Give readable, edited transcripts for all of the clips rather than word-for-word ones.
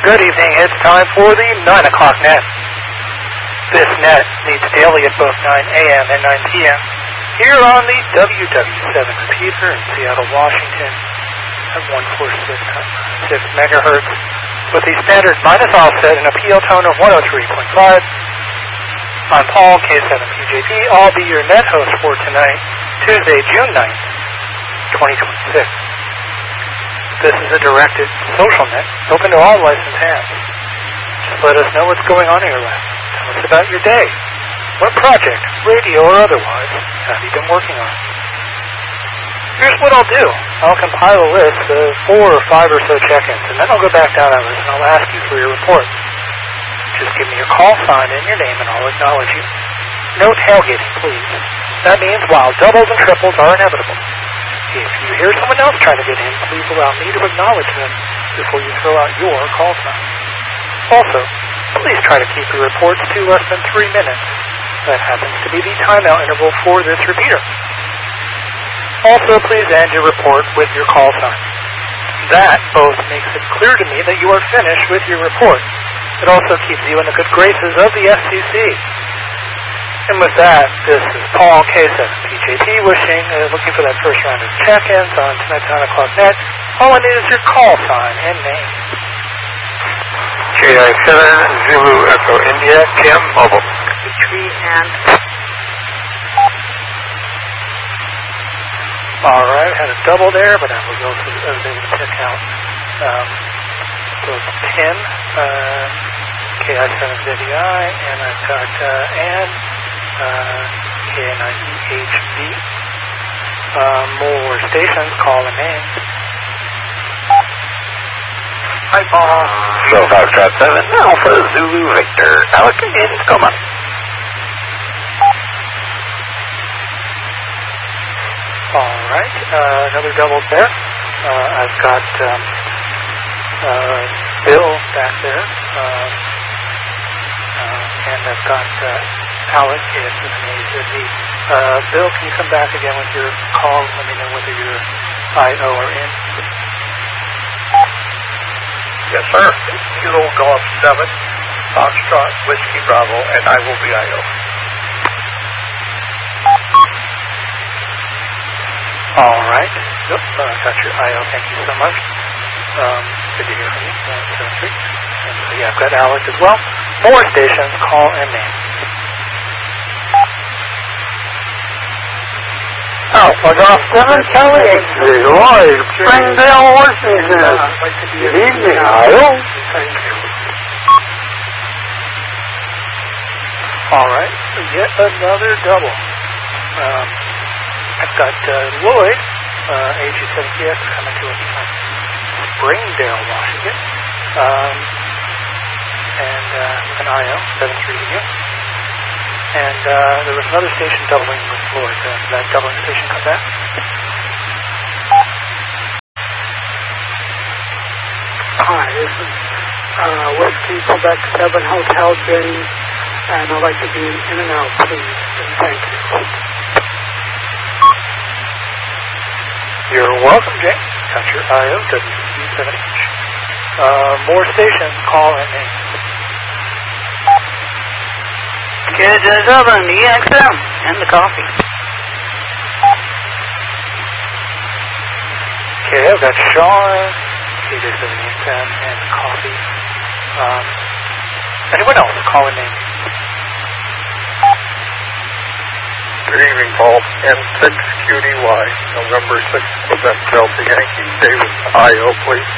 Good evening. It's time for the 9 o'clock net. This net meets daily at both 9 a.m. and 9 p.m. here on the WW7 repeater in Seattle, Washington at 146 megahertz with the standard minus offset and a PL tone of 103.5. I'm Paul, K7PJP. I'll be your net host for tonight, Tuesday, June 9th, 2026. This is a directed social net open to all licensed hands. Just let us know what's going on in your life. Tell us about your day. What project, radio or otherwise, have you been working on? Here's what I'll do. I'll compile a list of 4 or 5 or so check-ins, and then I'll go back down that list and I'll ask you for your report. Just give me your call sign and your name and I'll acknowledge you. No tailgating, please. That means while doubles and triples are inevitable, if you hear someone else trying to get in, please allow me to acknowledge them before you throw out your call sign. Also, please try to keep your reports to less than 3 minutes. That happens to be the timeout interval for this repeater. Also, please end your report with your call sign. That both makes it clear to me that you are finished with your report. It also keeps you in the good graces of the FCC. And with that, this is Paul, K7PJP, looking for that first round of check-ins on tonight's 9 o'clock net. All I need is your call sign and name. KI7 Zulu Echo India, Kim Mobile. And Alright, had a double there, but I was able to pick out both Tim, KI7ZEI, and I've got Ann, K9EHB. More stations, call and name. Hi, Paul. So Foxtrot 7, Alpha Zulu Victor, Alec in Tacoma. Alright, another double there. I've got Bill back there. And I've got Alec, KS7AZZ. Bill, can you come back again with your call? Let me know whether you're IO or in. Yes, sir. Kilo Golf 7, Foxtrot, Whiskey Bravo, and I will be IO. Alright. Yep, got your IO. Thank you so much. Good to hear from you. 7-3. And so, yeah, I've got Alec as well. More stations, call and name. Alpha Golf 7, Kelly X-ray, Lloyd, Springdale, Washington. Good evening, IO. Alright, yet another double. I've got Lloyd, AG7PX, coming to us from Springdale, Washington. And with an IO, 7-3 to you. And there was another station doubling with Lloyd. Did that doubling station come back? hi, this is Whiskey Quebec 7 Hotel James, and I'd like to be in and out, please. And thank you. You're welcome, James. Got your IO, WC7H. More stations, call and name. KJ7, EXM, and the coffee. Okay, I've got Sean, KJ7EXM, and the coffee. Anyone else, call and name. Good evening, Paul. M6QDY, November 6th, Quebec Delta Yankee, David IO, please.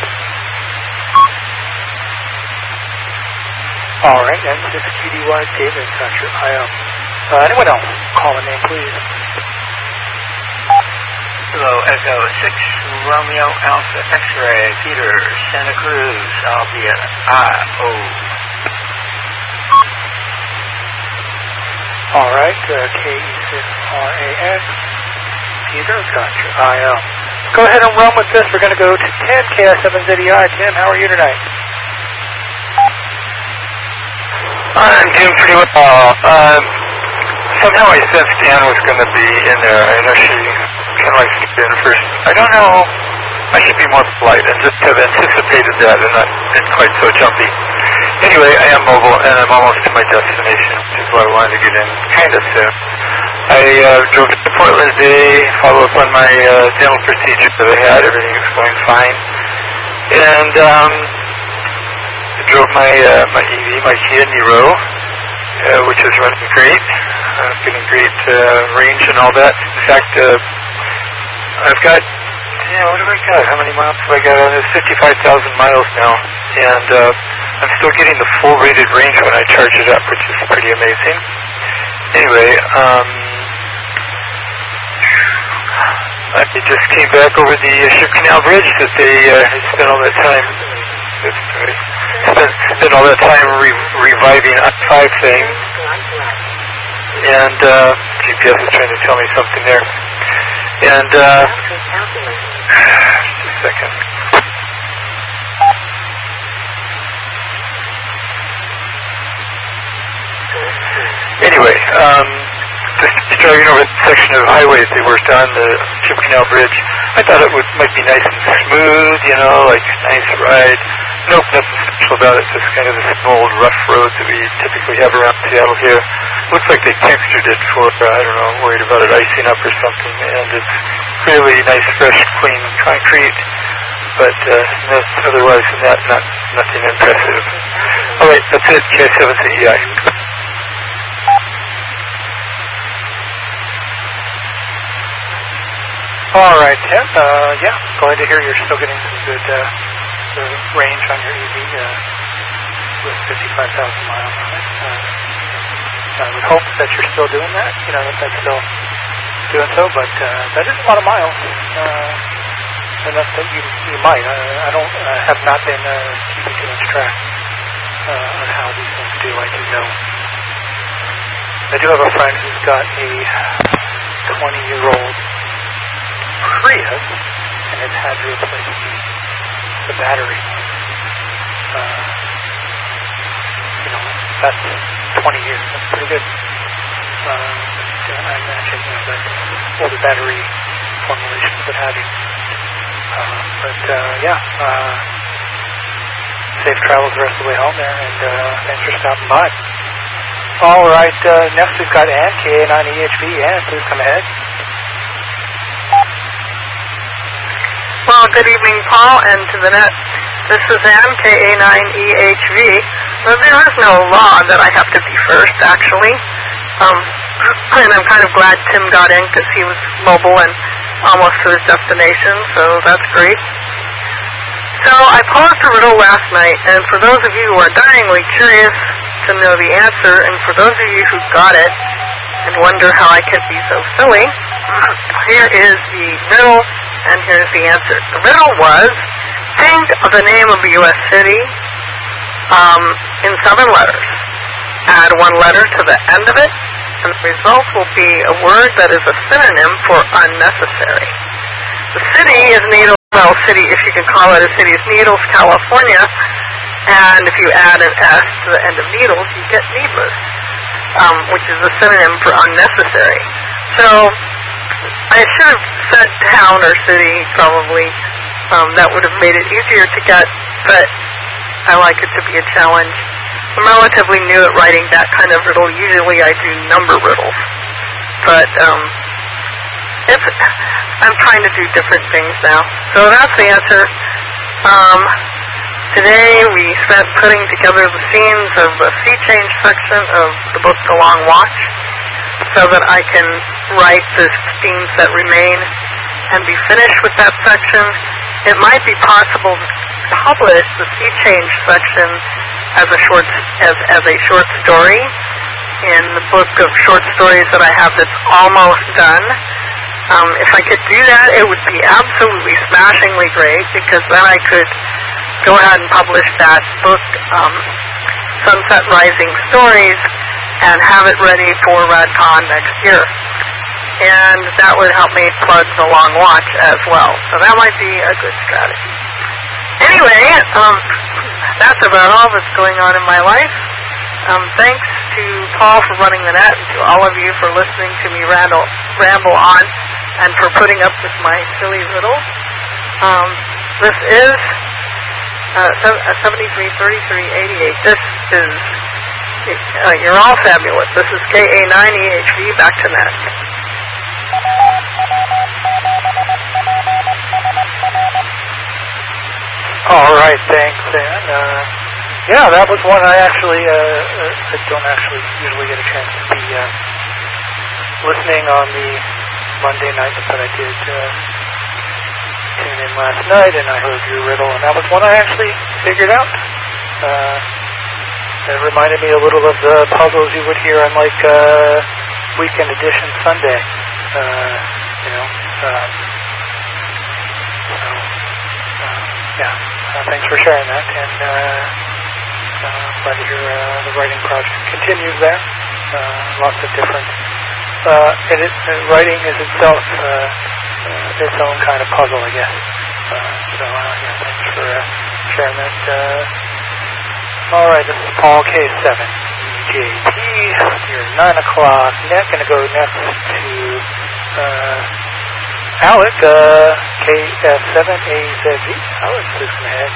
Alright, M6QDY, David, got your IO. Anyone else, call and name, please. Hello, Echo 6 Romeo Alpha X-Ray, Peter, Santa Cruz, I'll be at IO. Alright, KE6RAX, Peter, got your IO. Go ahead and run with this. We're going to go to Tim, KS7ZEI. Tim, how are you tonight? I'm doing pretty well. Somehow I sensed Dan was going to be in there. I know she kind of likes to be in first. I don't know. I should be more polite and just have anticipated that and not been quite so jumpy. Anyway, I am mobile, and I'm almost to my destination, which is where I wanted to get in kind of soon. I drove to Portland today, follow up on my dental procedures that I had. Everything was going fine. And I drove my EV, my Kia Niro, which is running great. Getting great range and all that. In fact, I've got, what have I got? How many miles have I got on this? 55,000 miles now. And I'm still getting the full rated range when I charge it up, which is pretty amazing. Anyway, I just came back over the Ship Canal Bridge that they spent all that time. Spent all that time reviving I-5 thing. And GPS is trying to tell me something there. And just a second. Anyway, just driving over the section of highway that they worked on, the Ship Canal Bridge. I thought it might be nice and smooth, like a nice ride. Nope, nothing special about it. Just kind of the old rough roads that we typically have around Seattle here. Looks like they textured it for, worried about it icing up or something. And it's clearly nice, fresh, clean concrete. But otherwise than that, nothing impressive. All right, that's it. KI7CEI. All right, Tim. Glad to hear you're still getting some good range on your EV with 55,000 miles on it. I would hope that you're still doing that, that that's still doing so, but that is a lot of miles. Enough that you might. I don't have not been keeping too much track on how these things do. I do know. I do have a friend who's got a 20-year-old Prius and has had to replace the battery. That's 20 years. That's pretty good. I imagine that older battery formulations would have you. Safe travels the rest of the way home there, and thanks for stopping by. All right, next we've got Ann, KA9EHV. Ann, please come ahead. Well, good evening, Paul, and to the net. This is Ann, KA9EHV. Well, there is no law that I have to be first, actually. And I'm kind of glad Tim got in because he was mobile and almost to his destination, so that's great. So I posed a riddle last night, and for those of you who are dyingly curious to know the answer, and for those of you who got it and wonder how I could be so silly, here is the riddle, and here's the answer. The riddle was, think of the name of a U.S. city in 7 letters. Add 1 letter to the end of it, and the result will be a word that is a synonym for unnecessary. The city is Needles. Well, city, if you can call it a city, is Needles, California. And if you add an S to the end of Needles, you get needless, which is a synonym for unnecessary. So I should have said town or city, probably. That would have made it easier to get, but I like it to be a challenge. I'm relatively new at writing that kind of riddle. Usually I do number riddles. But I'm trying to do different things now. So that's the answer. Today we spent putting together the scenes of the sea change section of the book The Long Watch so that I can write the scenes that remain and be finished with that section. It might be possible to publish the sea change section as a short story in the book of short stories that I have that's almost done. If I could do that, it would be absolutely smashingly great, because then I could go ahead and publish that book, Sunset Rising Stories, and have it ready for RadCon next year. And that would help me plug The Long Watch as well. So that might be a good strategy. Anyway, that's about all that's going on in my life. Thanks to Paul for running the net, and to all of you for listening to me ramble on, and for putting up with my silly riddles. This is 733388. This is, you're all fabulous. This is KA9EHV, back to net. All right, thanks, Dan. Yeah, that was one I actually I don't actually usually get a chance to be listening on the Monday night, but I did tune in last night, and I heard your riddle, and that was one I actually figured out. It reminded me a little of the puzzles you would hear on like Weekend Edition Sunday. Yeah. Thanks for sharing that, and glad to hear the writing project continues there. Lots of different. Writing is itself its own kind of puzzle, I guess. Thanks for sharing that. All right, this is Paul K7 EJP. Your 9 o'clock net. Going to go next to Alec, KF7AZV. Alec, please go ahead.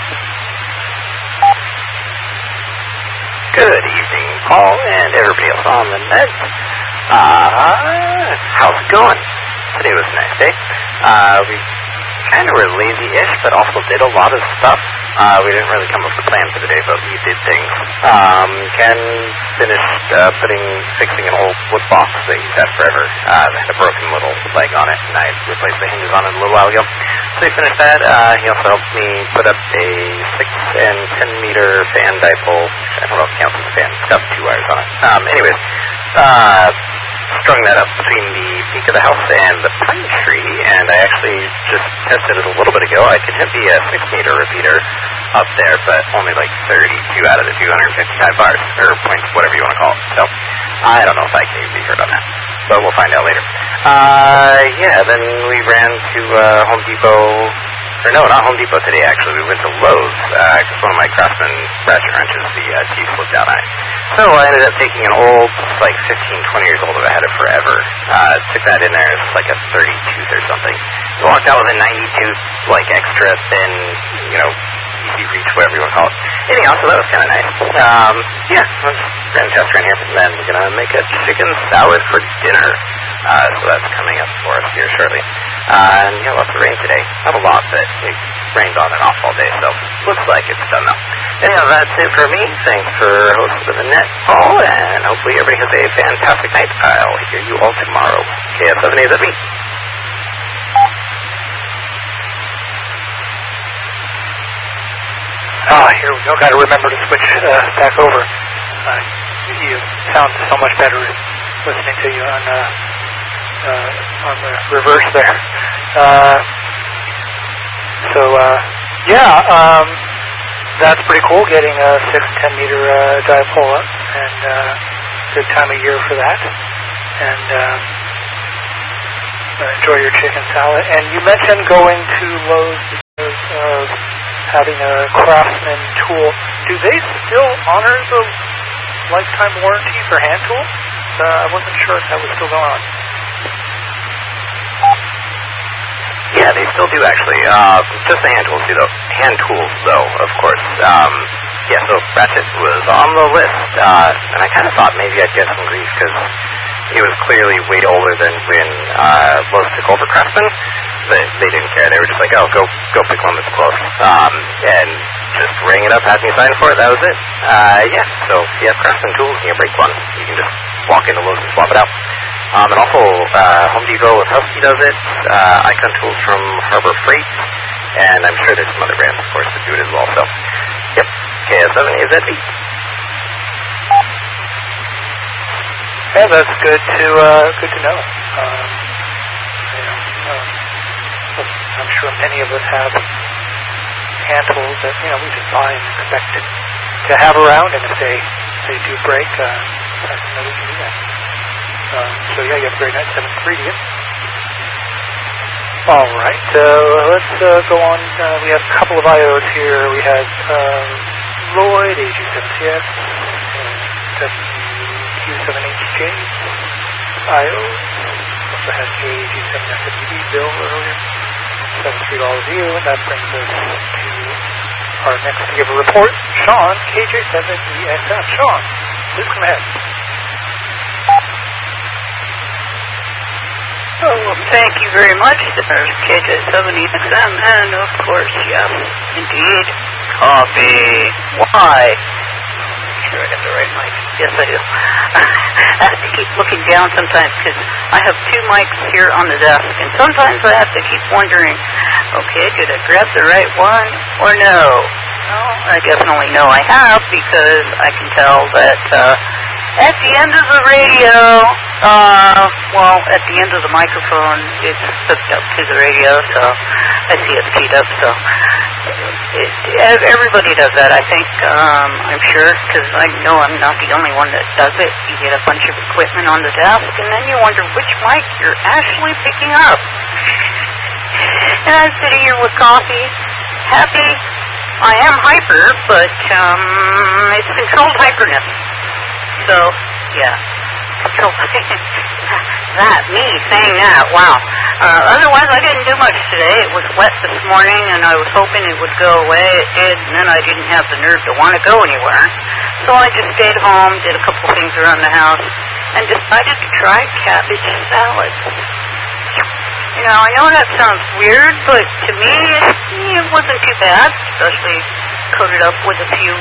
Good evening, Paul, and everybody else on the net. How's it going? Today was a nice day. We kind of were lazy-ish, but also did a lot of stuff. We didn't really come up with a plan for the day, but we did things. Ken finished fixing an old wood box that he's had forever. That had a broken little leg on it, and I replaced the hinges on it a little while ago. So he finished that. He also helped me put up a 6 and 10 meter fan dipole. I don't know if it counts as a fan. It's got 2 wires on it. Anyways, strung that up between the peak of the house and the pine tree, and I actually just tested it a little bit ago. I could hit the 6 meter repeater up there, but only like 32 out of the 255 bars, or points, whatever you want to call it. So I don't know if I can be heard on that, but we'll find out later. Then we ran to Home Depot. Or no, not Home Depot today, actually. We went to Lowe's, because one of my Craftsman ratchet wrenches, the T slipped down on it. So I ended up taking an old, like 15, 20 years old, I've had it forever. Took that in there, it's like a 32 or something. Walked out with a 92, like extra thin, easy reach, whatever you want to call it. Anyhow, so that was kind of nice. I'll just ran a test around here, and then we're going to make a chicken salad for dinner. So that's coming up for us here shortly. Lots of rain today. Not a lot, but it rained on and off all day, so looks like it's done now. Anyhow, that's it for me. Thanks for hosting the net, Paul, and hopefully everybody has a fantastic night. I'll hear you all tomorrow. KF7AZV. Here we go. Got to remember to switch back over. You sound so much better listening to you on the reverse there. That's pretty cool, getting a 6-10 meter dipole up, and good time of year for that. And enjoy your chicken salad. And you mentioned going to Lowe's because of having a Craftsman tool. Do they still honor the lifetime warranty for hand tools? I wasn't sure if that was still going on. Yeah, they still do actually. Just the hand tools, Hand tools, though, of course. So ratchet was on the list, and I kind of thought maybe I'd get some grief because it was clearly way older than when Lowe's took over Craftsman. But they didn't care. They were just like, oh, go pick one that's close, and just rang it up, had me sign for it. That was it. So if you have Craftsman tools and you break one, you can just walk into Lowe's and swap it out. And also, Home Depot with Husky does it, Icon Tools from Harbor Freight, and I'm sure there's some other brands, of course, that do it as well. So, yep, KF7AZV. Yeah, that's good to know. I'm sure many of us have hand tools that we just buy and expect to have around, and if they do break, that's another thing to do that. You have a great night. 7-3 to you. All right, let's go on. We have a couple of IOs here. We have Lloyd, AG7TX, WQ7HJ, IO. Also has AG7FWD, Bill earlier. 7-3 to all of you, and that brings us to our next to give a report, Sean, KJ7EXM. Sean, please come ahead. Oh, thank you very much. There's KJ7EXM, and of course, yes, indeed, coffee. Why? Sure, I got the right mic. Yes, I do. I have to keep looking down sometimes because I have two mics here on the desk, and sometimes I have to keep wondering, okay, did I grab the right one or no? Well, I definitely know I have because I can tell that at the end of the radio, at the end of the microphone, it's hooked up to the radio, so I see it's keyed up, so everybody does that, I think, I'm sure, because I know I'm not the only one that does it. You get a bunch of equipment on the desk, and then you wonder which mic you're actually picking up. And I'm sitting here with coffee, happy. I am hyper, but it's controlled hyperness. So, yeah. Me saying that, wow. Otherwise, I didn't do much today. It was wet this morning, and I was hoping it would go away. It did, and then I didn't have the nerve to want to go anywhere. So I just stayed home, did a couple things around the house, and decided to try cabbage salad. You know, I know that sounds weird, but to me, it wasn't too bad, especially coated up with a few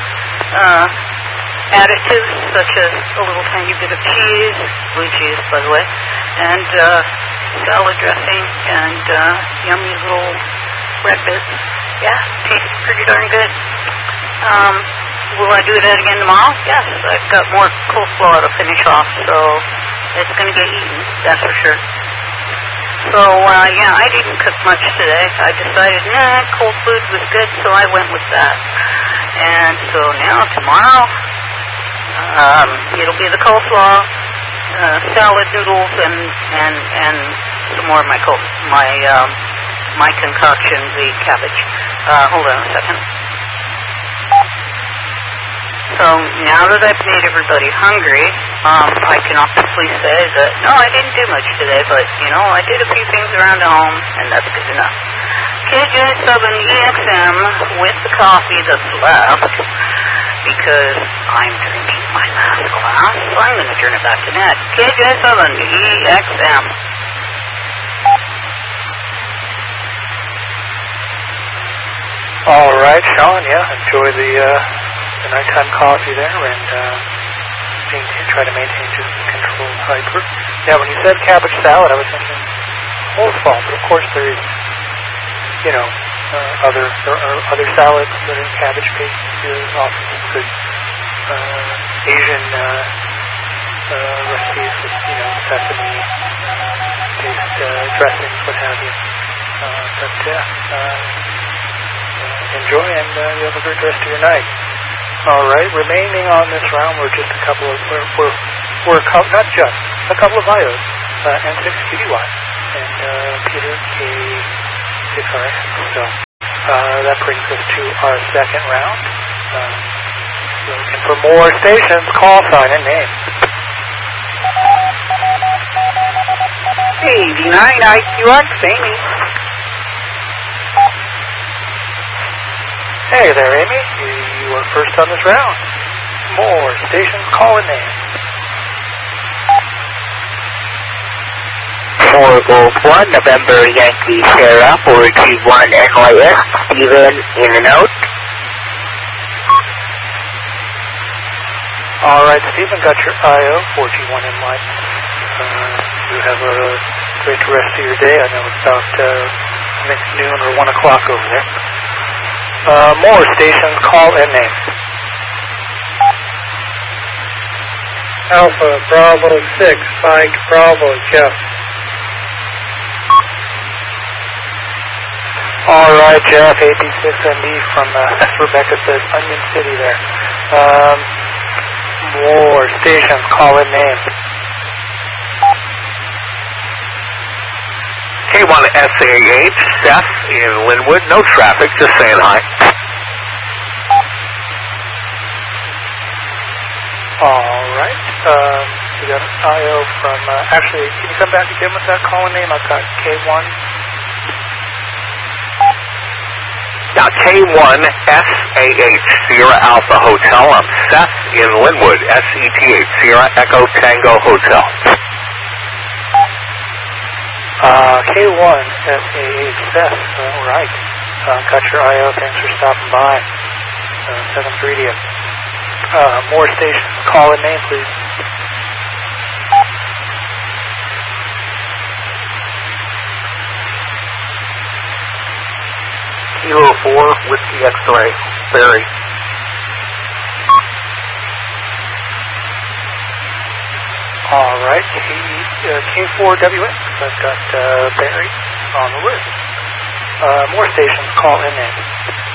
additives such as a little tiny bit of cheese, blue cheese by the way, and salad dressing and yummy little red bits. Yeah, tastes pretty darn good. Will I do that again tomorrow? Yes, I've got more coleslaw to finish off, so it's going to get eaten, that's for sure. So, I didn't cook much today. I decided, cold food was good, so I went with that. And so now, tomorrow, it'll be the coleslaw, salad noodles, and some more of my concoction, the cabbage. Hold on a second. So now that I've made everybody hungry, I can obviously say that, no, I didn't do much today, but, I did a few things around the home, and that's good enough. KJ7EXM with the coffee that's left, because I'm drinking my last glass, so I'm going to turn it back to Ned. KJ7EXM. All right, Sean, enjoy the nighttime coffee there, and try to maintain just controlled hyper. Now, when you said cabbage salad, I was thinking coleslaw, but of course there is, there are other salads that are cabbage-based. There's often some good Asian recipes with, sesame-based dressings, what have you. Enjoy, and you have a great rest of your night. All right, remaining on this round, we're just a couple of, not just, a couple of IOs, N6 QDY, and Peter K6RX. So that brings us to our second round. Looking for more stations, call sign and name. 89 IQX, Amy. Hey there, Amy. You are first on this round. More stations, call and name. 401 November Yankee Sierra 421 NYS. Steven in and out. All right, Stephen, got your IO 4G1 in line. You have a great rest of your day. I know it's about I think noon or 1 o'clock over there. More stations, call and name. Alpha, Bravo 6, Mike, Bravo, Jeff. All right, Jeff, AP6MB from, as Rebecca says, Onion City there. More stations, call and name. K1SAH, Seth in Linwood, no traffic, just saying hi. All right, we got an IO from, actually, can you come back again with that call and name? I've got K1. K1SAH, Sierra Alpha Hotel. I'm Seth in Linwood, SETH, Sierra Echo Tango Hotel. K1SAH, Seth, all right. Got your IO, thanks for stopping by. 7th Radio. More stations, call and name, please. Kilo 4, Whiskey X-Ray, Barry. All right, K4WX, I've got Barry on the list. More stations, call and name.